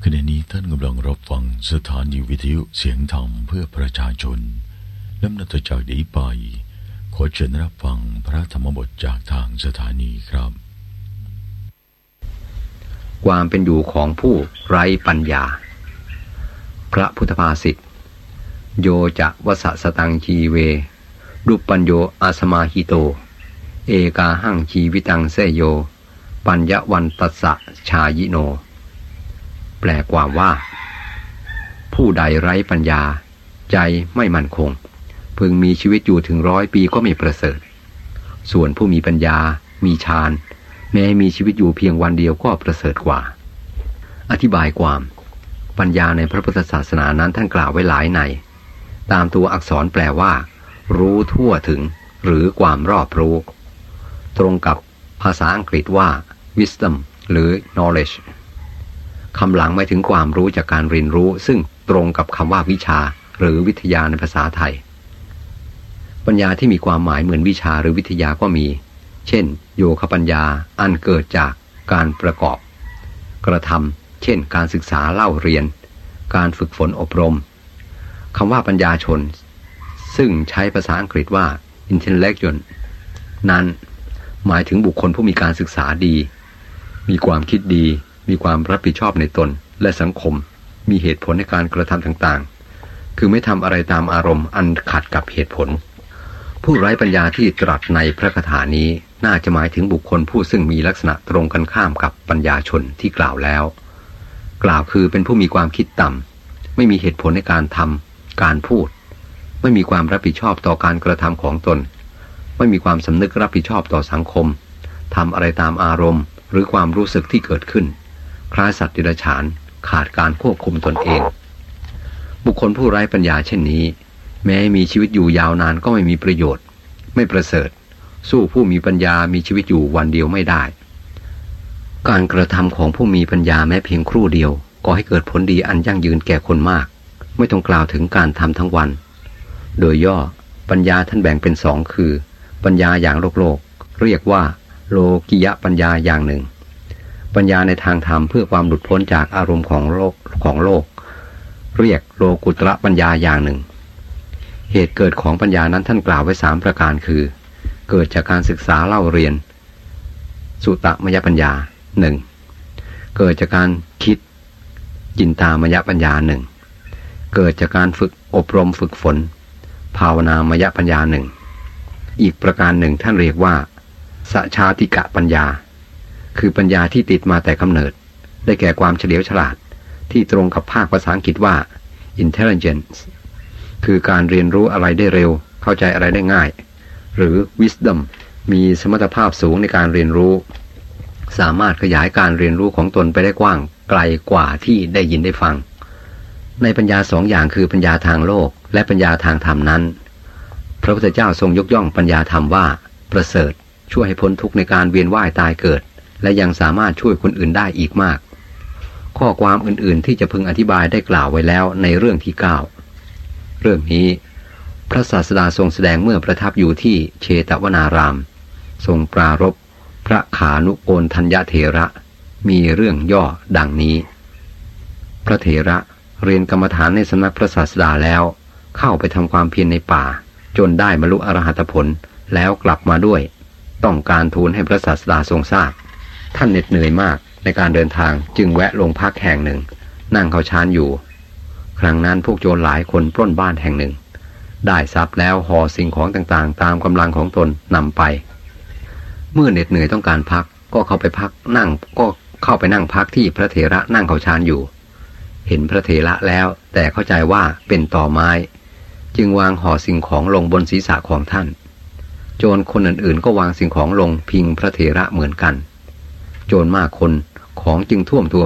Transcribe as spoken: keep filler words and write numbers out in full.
ขณะนี้ท่านกำลังรับฟังสถานีวิทยุเสียงธรรมเพื่อประชาชนและนับจากนี้ไปขอเชิญรับฟังพระธรรมบทจากทางสถานีครับความเป็นอยู่ของผู้ไร้ปัญญาพระพุทธภาษิตโยจะวสสตังชีเวรุปปัญโยอาสมาหิโตเอกาหังชีวิตังเสโยปัญญวันตัสสะชายิโนแปลความว่าผู้ใดไร้ปัญญาใจไม่มั่นคงพึงมีชีวิตอยู่ถึงร้อยปีก็ไม่ประเสริฐส่วนผู้มีปัญญามีฌานแม้มีชีวิตอยู่เพียงวันเดียวก็ประเสริฐกว่าอธิบายความปัญญาในพระพุทธศาสนานั้นท่านกล่าวไว้หลายในตามตัวอักษรแปลว่ารู้ทั่วถึงหรือความรอบรู้ตรงกับภาษาอังกฤษว่า wisdom หรือ knowledge คำหลังหมายถึงความรู้จากการเรียนรู้ซึ่งตรงกับคำว่าวิชาหรือวิทยาในภาษาไทยปัญญาที่มีความหมายเหมือนวิชาหรือวิทยาก็มีเช่นโยคะปัญญาอันเกิดจากการประกอบกระทำเช่นการศึกษาเล่าเรียนการฝึกฝนอบรมคำว่าปัญญาชนซึ่งใช้ภาษาอังกฤษว่า intellectual นั้นหมายถึงบุคคลผู้มีการศึกษาดีมีความคิดดีมีความรับผิดชอบในตนและสังคมมีเหตุผลในการกระทำต่างๆคือไม่ทำอะไรตามอารมณ์อันขัดกับเหตุผลผู้ไร้ปัญญาที่ตรัสในพระคาถานี้น่าจะหมายถึงบุคคลผู้ซึ่งมีลักษณะตรงกันข้ามกับปัญญาชนที่กล่าวแล้วกล่าวคือเป็นผู้มีความคิดต่ำไม่มีเหตุผลในการทำการพูดไม่มีความรับผิดชอบต่อการกระทำของตนไม่มีความสำนึกรับผิดชอบต่อสังคมทำอะไรตามอารมณ์หรือความรู้สึกที่เกิดขึ้นคล้ายสัตว์เดรัจฉานขาดการควบคุมตนเองบุคคลผู้ไร้ปัญญาเช่นนี้แม้มีชีวิตอยู่ยาวนานก็ไม่มีประโยชน์ไม่ประเสริฐสู้ผู้มีปัญญามีชีวิตอยู่วันเดียวไม่ได้การกระทำของผู้มีปัญญาแม้เพียงครู่เดียวก็ให้เกิดผลดีอันยั่งยืนแก่คนมากไม่ต้องกล่าวถึงการทำทั้งวันโดยย่อปัญญาท่านแบ่งเป็นสองคือปัญญาอย่างโลกโลกเรียกว่าโลกิยะปัญญาอย่างหนึ่งปัญญาในทางธรรมเพื่อความหลุดพ้นจากอารมณ์ของโลกของโลกเรียกโลกุตระปัญญาอย่างหนึ่งเหตุเกิดของปัญญานั้นท่านกล่าวไว้สามประการคือเกิดจากการศึกษาเล่าเรียนสุตตมยปัญญาหนึ่งเกิดจากการคิดจินตามยปัญญาหนึ่งเกิดจากการฝึกอบรมฝึกฝนภาวนามยปัญญาหนึ่งอีกประการหนึ่งท่านเรียกว่าสัชชาติกะปัญญาคือปัญญาที่ติดมาแต่กำเนิดได้แก่ความเฉลียวฉลาดที่ตรงกับภาคภาษาอังกฤษว่า intelligence คือการเรียนรู้อะไรได้เร็วเข้าใจอะไรได้ง่ายหรือ wisdom มีสมรรถภาพสูงในการเรียนรู้สามารถขยายการเรียนรู้ของตนไปได้กว้างไกลกว่าที่ได้ยินได้ฟังในปัญญาสองอย่างคือปัญญาทางโลกและปัญญาทางธรรมนั้นพระพุทธเจ้าทรงยกย่องปัญญาธรรมว่าประเสริฐช่วยให้พ้นทุกข์ในการเวียนว่ายตายเกิดและยังสามารถช่วยคนอื่นได้อีกมากข้อความอื่นๆที่จะพึงอธิบายได้กล่าวไว้แล้วในเรื่องที่เก้าเรื่องนี้พระศาสดาทรงแสดงเมื่อประทับอยู่ที่เชตวนารามทรงปรารภพระขานุโกณทัญญเถระมีเรื่องย่อดังนี้พระเถระเรียนกรรมฐานในสำนักพระศาสดาแล้วเข้าไปทำความเพียรในป่าจนได้บรรลุอรหัตผลแล้วกลับมาด้วยต้องการทูลให้พระศาสดาทรงทราบท่านเหน็ดเหนื่อยมากในการเดินทางจึงแวะลงพักแห่งหนึ่งนั่งเข้าฌานอยู่ครั้งนั้นพวกโจรหลายคนปล้นบ้านแห่งหนึ่งได้ทรัพย์แล้วห่อสิ่งของต่างๆตามกำลังของตนนำไปเมื่อเหน็ดเหนื่อยต้องการพักก็เข้าไปพักนั่งก็เข้าไปนั่งพักที่พระเถระนั่งเข้าฌานอยู่เห็นพระเถระแล้วแต่เข้าใจว่าเป็นตอไม้จึงวางห่อสิ่งของลงบนศีรษะของท่านโจรคนอื่นๆก็วางสิ่งของลงพิงพระเถระเหมือนกันโจรมากคนของจึงท่วมตัว